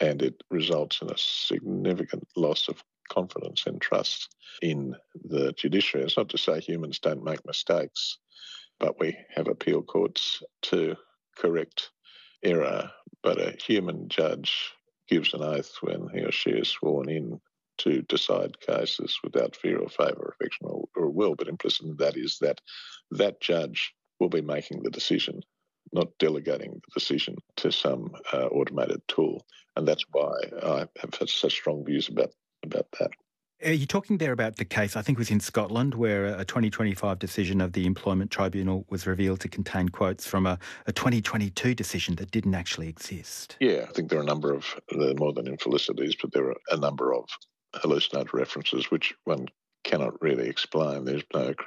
and it results in a significant loss of confidence and trust in the judiciary. It's not to say humans don't make mistakes, but we have appeal courts to correct error. But a human judge gives an oath when he or she is sworn in to decide cases without fear or favour, affection or will. But implicit in that is that that judge will be making the decision, not delegating the decision to some automated tool. And that's why I have had such strong views about that. Are you talking there about the case, I think it was in Scotland, where a 2025 decision of the Employment Tribunal was revealed to contain quotes from a 2022 decision that didn't actually exist? Yeah, I think there are a number of, more than infelicities, but there are a number of hallucinated references which one cannot really explain. There's no